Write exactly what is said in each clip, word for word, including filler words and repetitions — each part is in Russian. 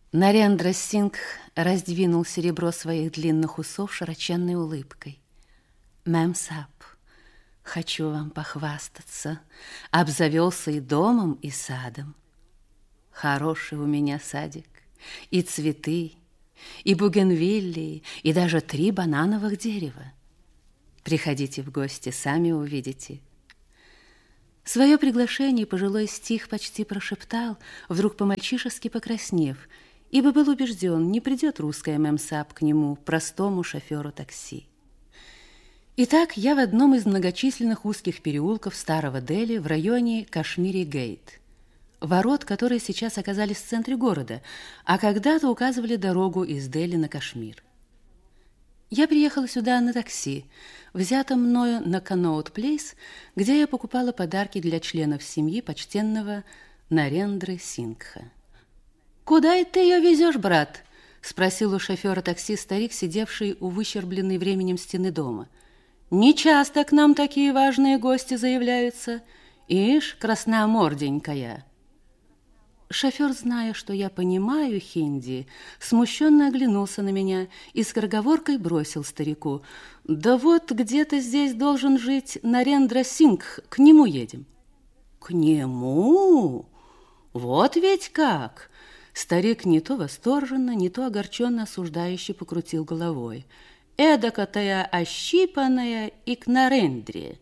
Нарендра Сингх раздвинул серебро своих длинных усов широченной улыбкой. «Мэм Сап, хочу вам похвастаться, обзавелся и домом, и садом. Хороший у меня садик, и цветы, и бугенвиллии, и даже три банановых дерева. Приходите в гости, сами увидите». Свое приглашение пожилой стих почти прошептал, вдруг по-мальчишески покраснев, ибо был убежден, не придет русская мэм Сап к нему, простому шоферу такси. Итак, я в одном из многочисленных узких переулков старого Дели в районе Кашмири-Гейт, ворот, которые сейчас оказались в центре города, а когда-то указывали дорогу из Дели на Кашмир. Я приехала сюда на такси, взятом мною на Каноут Плейс, где я покупала подарки для членов семьи почтенного Нарендры Сингха. «Куда это ты ее везешь, брат?» – спросил у шофера такси старик, сидевший у выщербленной временем стены дома. «Не часто к нам такие важные гости заявляются. Ишь, красноморденькая». Шофер, зная, что я понимаю хинди, смущенно оглянулся на меня и скороговоркой бросил старику: «Да вот где-то здесь должен жить Нарендра Сингх, к нему едем». «К нему? Вот ведь как!» Старик не то восторженно, не то огорченно осуждающе покрутил головой. «Эдакотая ощипанная и к Нарендре».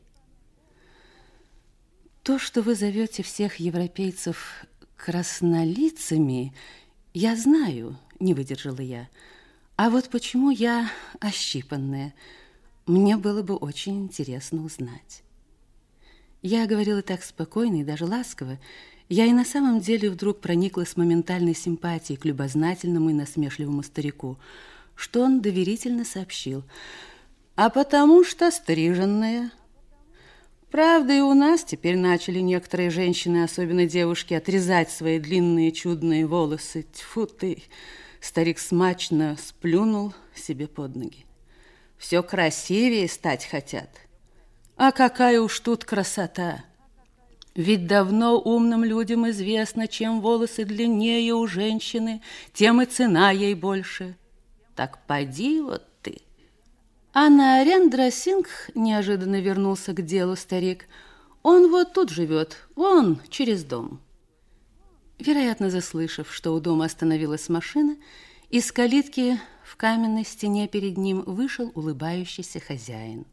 То, что вы зовете всех европейцев краснолицами, я знаю, не выдержала я. А вот почему я ощипанная, мне было бы очень интересно узнать. Я говорила так спокойно и даже ласково. Я и на самом деле вдруг проникла с моментальной симпатией к любознательному и насмешливому старику, что он доверительно сообщил: «А потому что стриженная». Правда, и у нас теперь начали некоторые женщины, особенно девушки, отрезать свои длинные чудные волосы. Тьфу ты! Старик смачно сплюнул себе под ноги. Все красивее стать хотят. А какая уж тут красота! Ведь давно умным людям известно, чем волосы длиннее у женщины, тем и цена ей больше. Так поди вот ты. А Нарендра Сингх неожиданно вернулся к делу старик. Он вот тут живет, вон, через дом. Вероятно, заслышав, что у дома остановилась машина, из калитки в каменной стене перед ним вышел улыбающийся хозяин.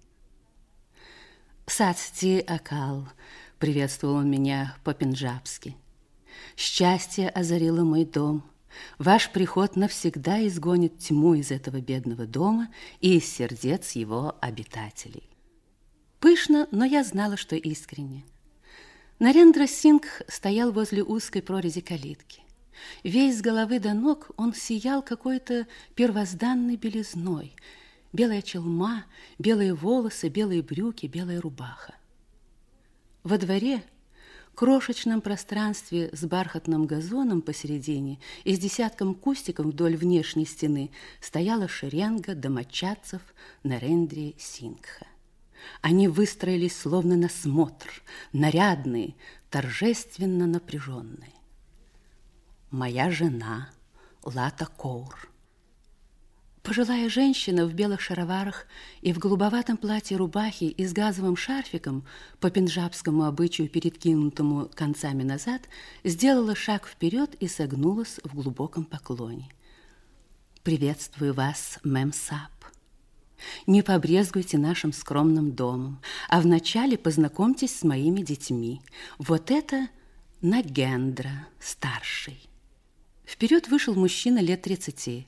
«Сатти Акал», — приветствовал он меня по-пенджабски. «Счастье озарило мой дом. Ваш приход навсегда изгонит тьму из этого бедного дома и из сердец его обитателей». Пышно, но я знала, что искренне. Нарендра Сингх стоял возле узкой прорези калитки. Весь с головы до ног он сиял какой-то первозданной белизной. Белая челма, белые волосы, белые брюки, белая рубаха. Во дворе, крошечном пространстве с бархатным газоном посередине и с десятком кустиков вдоль внешней стены, стояла шеренга домочадцев Нарендри Сингха. Они выстроились словно на смотр, нарядные, торжественно напряженные. Моя жена Лата Коур. Пожилая женщина в белых шароварах и в голубоватом платье рубахи и с газовым шарфиком, по пенджабскому обычаю перекинутому концами назад, сделала шаг вперед и согнулась в глубоком поклоне. «Приветствую вас, мэм Сап. Не побрезгуйте нашим скромным домом, а вначале познакомьтесь с моими детьми. Вот это Нагендра, старший». Вперед вышел мужчина лет тридцати.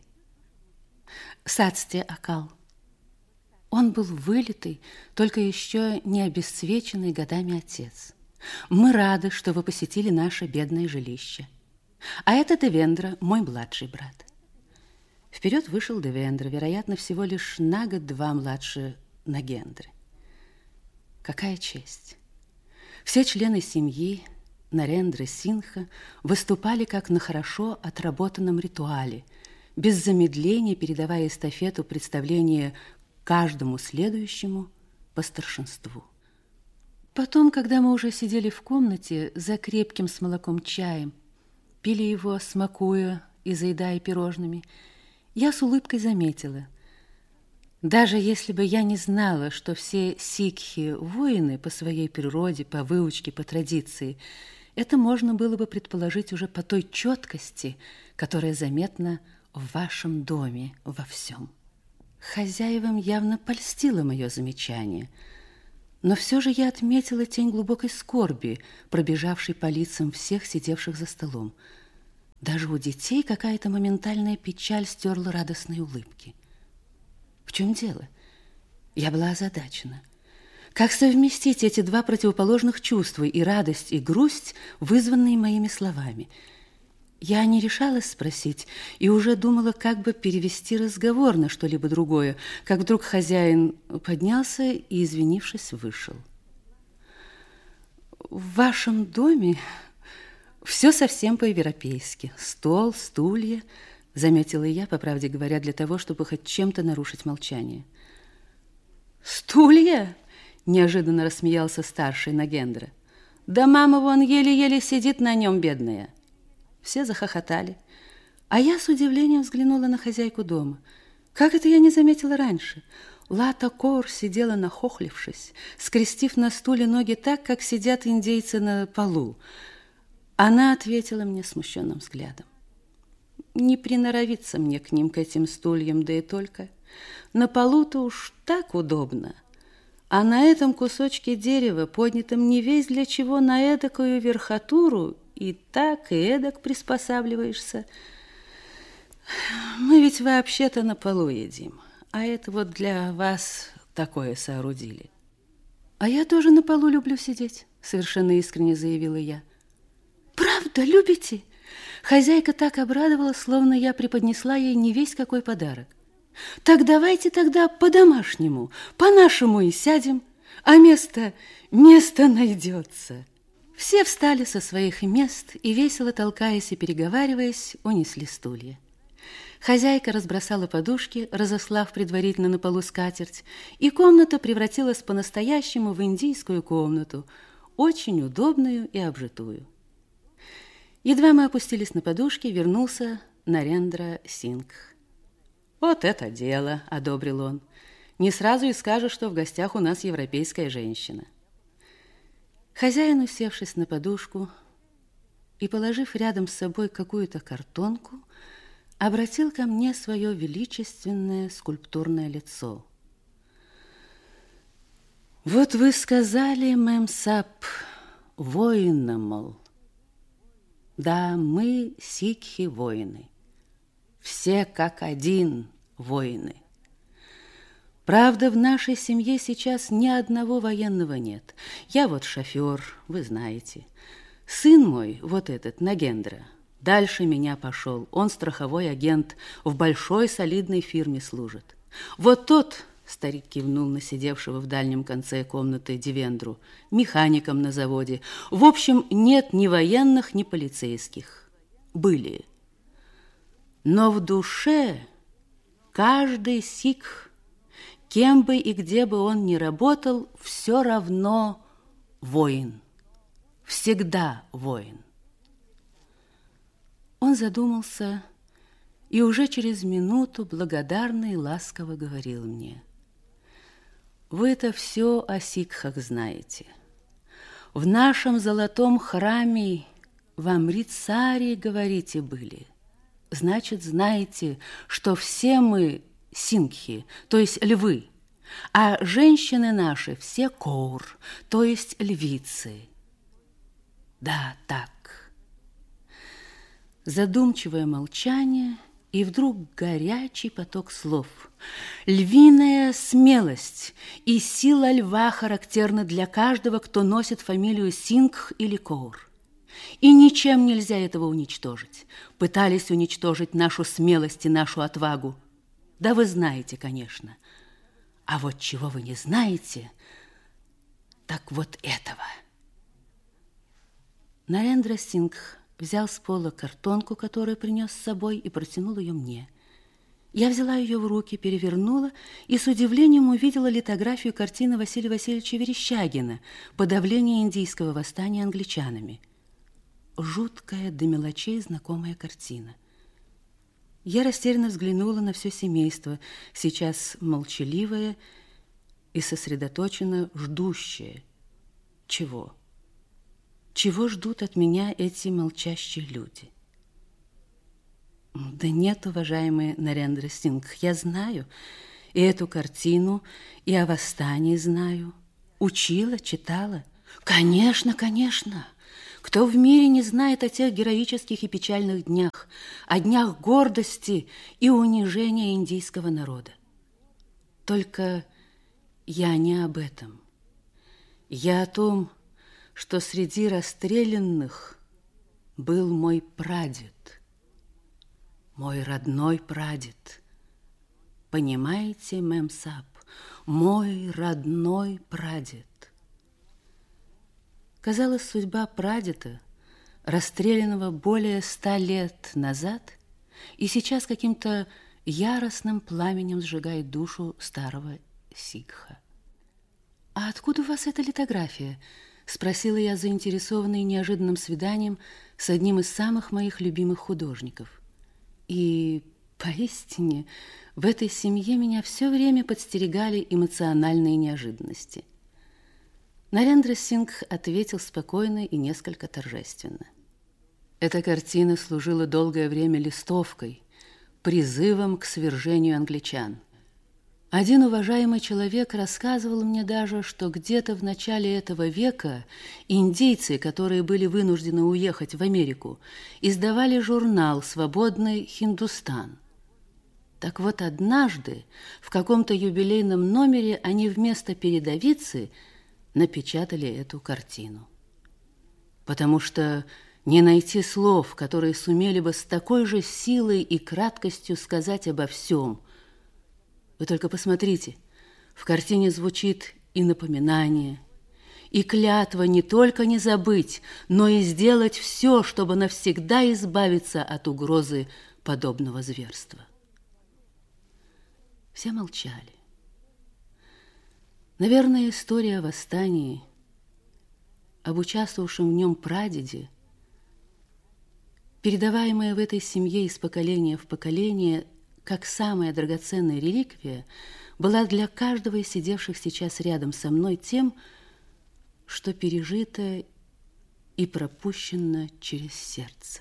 Сатти Акал. Он был вылитый, только еще не обесцвеченный годами отец. Мы рады, что вы посетили наше бедное жилище. А это Девендра, мой младший брат. Вперед вышел Девендра, вероятно, всего лишь на год-два младше Нагендры. Какая честь! Все члены семьи Нарендры Сингха выступали как на хорошо отработанном ритуале, без замедления передавая эстафету представления каждому следующему по старшинству. Потом, когда мы уже сидели в комнате за крепким с молоком чаем, пили его, смакуя и заедая пирожными, я с улыбкой заметила: даже если бы я не знала, что все сикхи – воины по своей природе, по выучке, по традиции, это можно было бы предположить уже по той четкости, которая заметна в вашем доме во всем. Хозяевам явно польстило мое замечание, но все же я отметила тень глубокой скорби, пробежавшей по лицам всех сидевших за столом. Даже у детей какая-то моментальная печаль стерла радостные улыбки. В чем дело? Я была озадачена. Как совместить эти два противоположных чувства, и радость, и грусть, вызванные моими словами? Я не решалась спросить и уже думала, как бы перевести разговор на что-либо другое, как вдруг хозяин поднялся и, извинившись, вышел. В вашем доме все совсем по-европейски. Стол, стулья, заметила я, по правде говоря, для того, чтобы хоть чем-то нарушить молчание. Стулья? Неожиданно рассмеялся старший Нагендра. Да мама вон еле-еле сидит на нем, бедная. Все захохотали, а я с удивлением взглянула на хозяйку дома. Как это я не заметила раньше? Лата Коор сидела, нахохлившись, скрестив на стуле ноги так, как сидят индейцы на полу. Она ответила мне смущенным взглядом. Не приноровиться мне к ним, к этим стульям, да и только. На полу-то уж так удобно. А на этом кусочке дерева, поднятом не весь для чего, на эдакую верхотуру, и так, и эдак приспосабливаешься. Мы ведь вообще-то на полу едим, а это вот для вас такое соорудили. А я тоже на полу люблю сидеть, совершенно искренне заявила я. Правда, любите? Хозяйка так обрадовалась, словно я преподнесла ей не весть какой подарок. Так давайте тогда по-домашнему, по-нашему и сядем, а место, место найдется. Все встали со своих мест и, весело толкаясь и переговариваясь, унесли стулья. Хозяйка разбросала подушки, разослав предварительно на полу скатерть, и комната превратилась по-настоящему в индийскую комнату, очень удобную и обжитую. Едва мы опустились на подушки, вернулся Нарендра Сингх. «Вот это дело!» – одобрил он. «Не сразу и скажешь, что в гостях у нас европейская женщина». Хозяин, усевшись на подушку и положив рядом с собой какую-то картонку, обратил ко мне свое величественное скульптурное лицо. «Вот вы сказали, мэм Сап, воины, мол. Да, мы, сикхи, воины. Все как один воины. Правда, в нашей семье сейчас ни одного военного нет. Я вот шофер, вы знаете. Сын мой, вот этот, Нагендра, дальше меня пошел. Он страховой агент, в большой солидной фирме служит. Вот тот, старик кивнул на сидевшего в дальнем конце комнаты Девендру, механиком на заводе. В общем, нет ни военных, ни полицейских. Были. Но в душе каждый сикх, кем бы и где бы он ни работал, все равно воин. Всегда воин. Он задумался и уже через минуту благодарно и ласково говорил мне: «Вы-то все о сикхах знаете. В нашем золотом храме в Амритсаре, говорите, были. Значит, знаете, что все мы сингхи, то есть львы, а женщины наши все коор, то есть львицы». Да, так. Задумчивое молчание и вдруг горячий поток слов. Львиная смелость и сила льва характерны для каждого, кто носит фамилию Сингх или Коор. И ничем нельзя этого уничтожить. Пытались уничтожить нашу смелость и нашу отвагу. Да вы знаете, конечно. А вот чего вы не знаете, так вот этого. Нарендра Сингх взял с пола картонку, которую принес с собой, и протянул ее мне. Я взяла ее в руки, перевернула и с удивлением увидела литографию картины Василия Васильевича Верещагина «Подавление индийского восстания англичанами». Жуткая до мелочей знакомая картина. Я растерянно взглянула на все семейство, сейчас молчаливое и сосредоточенно ждущее. Чего? Чего ждут от меня эти молчащие люди? Да нет, уважаемый Нарендра Сингх, я знаю и эту картину, и о восстании знаю. Учила, читала. Конечно, конечно. Кто в мире не знает о тех героических и печальных днях, о днях гордости и унижения индийского народа? Только я не об этом. Я о том, что среди расстрелянных был мой прадед, мой родной прадед. Понимаете, мемсап, мой родной прадед. Казалось, судьба прадеда, расстрелянного более ста лет назад, и сейчас каким-то яростным пламенем сжигает душу старого сикха. «А откуда у вас эта литография?» – спросила я, заинтересованная неожиданным свиданием с одним из самых моих любимых художников. И поистине в этой семье меня все время подстерегали эмоциональные неожиданности. Нарендра Сингх ответил спокойно и несколько торжественно. Эта картина служила долгое время листовкой, призывом к свержению англичан. Один уважаемый человек рассказывал мне даже, что где-то в начале этого века индейцы, которые были вынуждены уехать в Америку, издавали журнал «Свободный Хиндустан». Так вот, однажды в каком-то юбилейном номере они вместо передовицы напечатали эту картину. Потому что не найти слов, которые сумели бы с такой же силой и краткостью сказать обо всем. Вы только посмотрите, в картине звучит и напоминание, и клятва не только не забыть, но и сделать все, чтобы навсегда избавиться от угрозы подобного зверства. Все молчали. Наверное, история о восстании, об участвовавшем в нем прадеде, передаваемая в этой семье из поколения в поколение, как самая драгоценная реликвия, была для каждого из сидевших сейчас рядом со мной тем, что пережито и пропущено через сердце.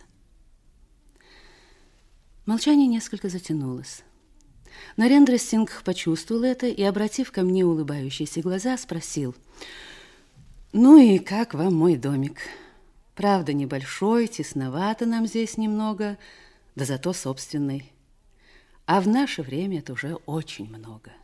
Молчание несколько затянулось. Нарендра Сингх почувствовал это и, обратив ко мне улыбающиеся глаза, спросил: «Ну и как вам мой домик? Правда, небольшой, тесновато нам здесь немного, да зато собственный. А в наше время это уже очень много».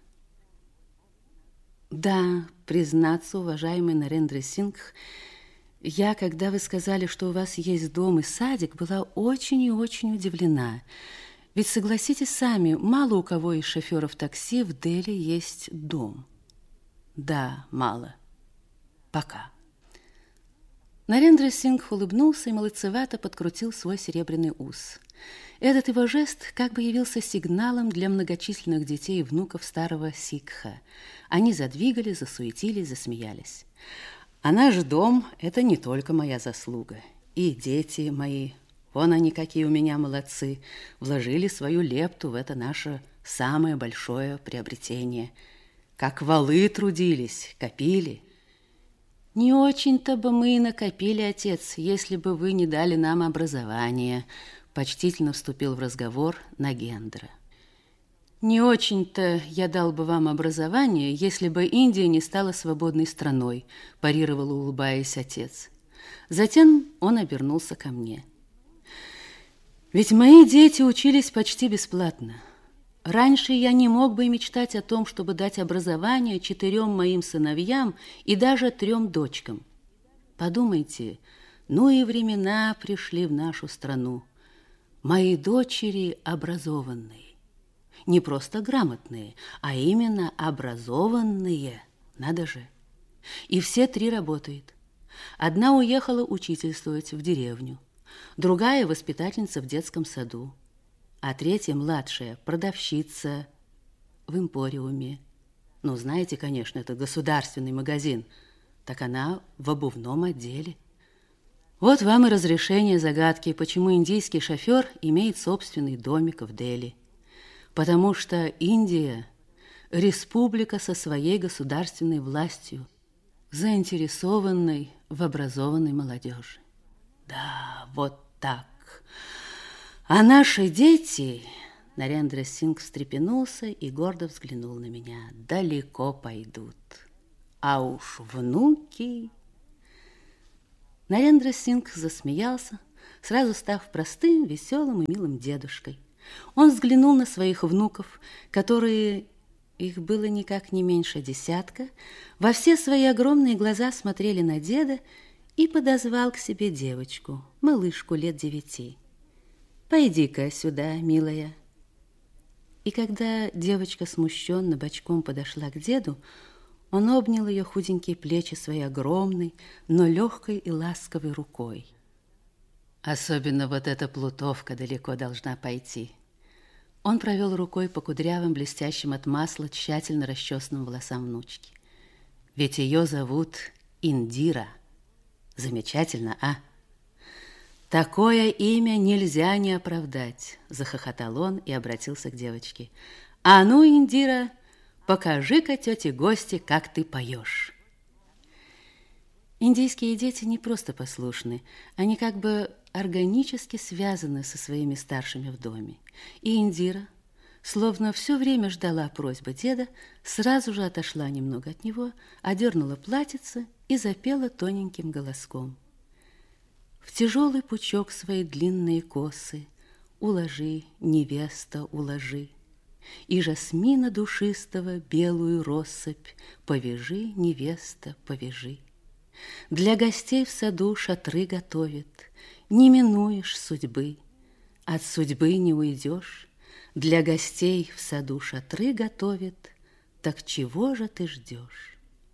Да, признаться, уважаемый Нарендра Сингх, я, когда вы сказали, что у вас есть дом и садик, была очень и очень удивлена. Ведь, согласитесь сами, мало у кого из шоферов такси в Дели есть дом. Да, мало. Пока. Нарендра Сингх улыбнулся и молодцевато подкрутил свой серебряный ус. Этот его жест как бы явился сигналом для многочисленных детей и внуков старого сикха. Они задвигали, засуетились, засмеялись. А наш дом – это не только моя заслуга. И дети мои, вон они какие у меня молодцы, вложили свою лепту в это наше самое большое приобретение. Как валы трудились, копили. Не очень-то бы мы и накопили, отец, если бы вы не дали нам образование, почтительно вступил в разговор Нагендра. Не очень-то я дал бы вам образование, если бы Индия не стала свободной страной, парировал, улыбаясь, отец. Затем он обернулся ко мне. Ведь мои дети учились почти бесплатно. Раньше я не мог бы и мечтать о том, чтобы дать образование четырем моим сыновьям и даже трем дочкам. Подумайте, ну и времена пришли в нашу страну. Мои дочери образованные. Не просто грамотные, а именно образованные. Надо же. И все три работают. Одна уехала учительствовать в деревню, другая воспитательница в детском саду, а третья, младшая, продавщица в Эмпориуме. Ну, знаете, конечно, это государственный магазин, так она в обувном отделе. Вот вам и разрешение загадки, почему индийский шофер имеет собственный домик в Дели. Потому что Индия – республика со своей государственной властью, заинтересованной в образованной молодежи. Да, вот так. А наши дети... Нарендра Сингх встрепенулся и гордо взглянул на меня. Далеко пойдут. А уж внуки... Нарендра Сингх засмеялся, сразу став простым, веселым и милым дедушкой. Он взглянул на своих внуков, которые, их было никак не меньше десятка, во все свои огромные глаза смотрели на деда и подозвал к себе девочку, малышку лет девяти. «Пойди-ка сюда, милая». И когда девочка смущенно бочком подошла к деду, он обнял ее худенькие плечи своей огромной, но легкой и ласковой рукой. Особенно вот эта плутовка далеко должна пойти. Он провел рукой по кудрявым, блестящим от масла, тщательно расчесанным волосам внучки. Ведь ее зовут Индира. Замечательно, а? Такое имя нельзя не оправдать, захохотал он и обратился к девочке. А ну, Индира, покажи-ка тете Гости, как ты поешь. Индийские дети не просто послушны, они как бы органически связаны со своими старшими в доме. И Индира, словно все время ждала просьбы деда, сразу же отошла немного от него, одернула платьице и запела тоненьким голоском. В тяжелый пучок свои длинные косы уложи, невеста, уложи, и жасмина душистого белую россыпь повяжи, невеста, повяжи. Для гостей в саду шатры готовит, не минуешь судьбы, от судьбы не уйдешь. Для гостей в саду шатры готовит, так чего же ты ждешь?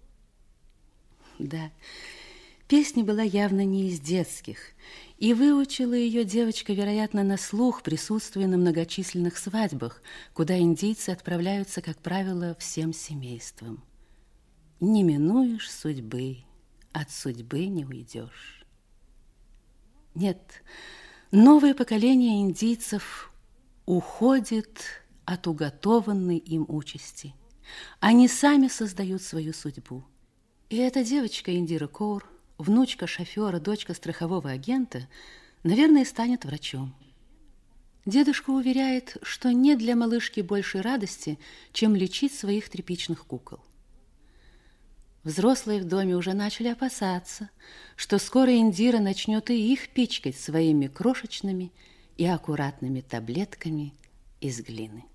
Да, песня была явно не из детских, и выучила ее девочка, вероятно, на слух, присутствуя на многочисленных свадьбах, куда индийцы отправляются, как правило, всем семейством. Не минуешь судьбы, от судьбы не уйдешь. Нет, новое поколение индийцев уходит от уготованной им участи. Они сами создают свою судьбу. И эта девочка Индира Коур, внучка шофера, дочка страхового агента, наверное, станет врачом. Дедушка уверяет, что нет для малышки большей радости, чем лечить своих тряпичных кукол. Взрослые в доме уже начали опасаться, что скоро Индира начнет и их пичкать своими крошечными и аккуратными таблетками из глины.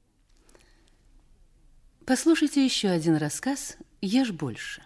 Послушайте еще один рассказ «Ешь больше».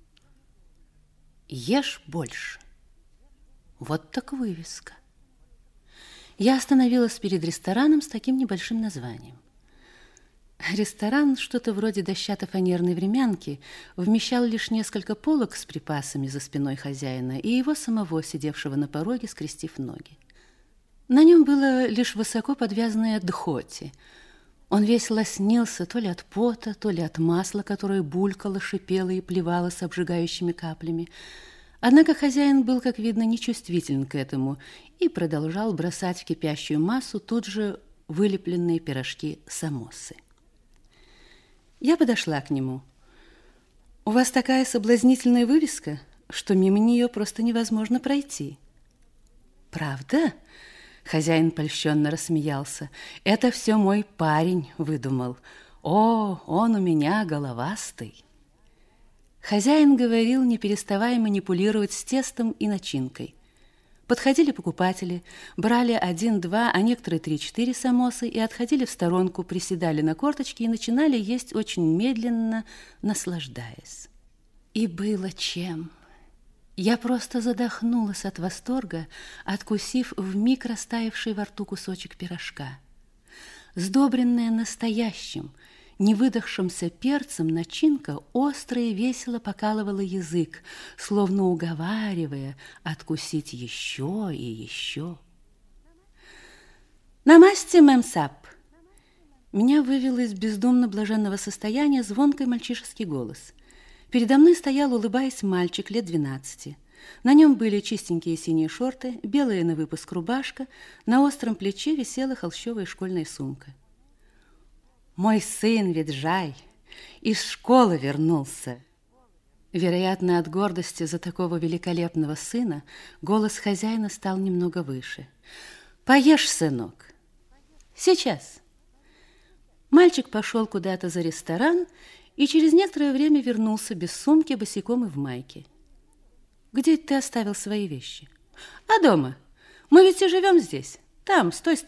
Ешь больше. Вот так вывеска. Я остановилась перед рестораном с таким небольшим названием. Ресторан, что-то вроде дощато-фанерной времянки, вмещал лишь несколько полок с припасами за спиной хозяина и его самого, сидевшего на пороге, скрестив ноги. На нем было лишь высоко подвязанное дхоти. Он весь лоснился то ли от пота, то ли от масла, которое булькало, шипело и плевалось обжигающими каплями. Однако хозяин был, как видно, нечувствителен к этому и продолжал бросать в кипящую массу тут же вылепленные пирожки самосы. Я подошла к нему. «У вас такая соблазнительная вывеска, что мимо нее просто невозможно пройти». «Правда?» Хозяин польщенно рассмеялся. «Это все мой парень выдумал. О, он у меня головастый». Хозяин говорил, не переставая манипулировать с тестом и начинкой. Подходили покупатели, брали один-два, а некоторые три-четыре самосы и отходили в сторонку, приседали на корточки и начинали есть очень медленно, наслаждаясь. И было чем. Я просто задохнулась от восторга, откусив вмиг растаявший во рту кусочек пирожка. Сдобренная настоящим, невыдохшимся перцем начинка остро и весело покалывала язык, словно уговаривая откусить еще и еще. «Намасте, мэм Сап!» Меня вывел из бездумно блаженного состояния звонкий мальчишеский голос. Передо мной стоял, улыбаясь, мальчик лет двенадцати. На нем были чистенькие синие шорты, белая на выпуск рубашка, на остром плече висела холщовая школьная сумка. «Мой сын Виджай из школы вернулся!» Вероятно, от гордости за такого великолепного сына голос хозяина стал немного выше. «Поешь, сынок!» «Сейчас!» Мальчик пошел куда-то за ресторан и через некоторое время вернулся без сумки, босиком и в майке. «Где ты оставил свои вещи?» «А дома. Мы ведь и живем здесь. Там, с той стороны.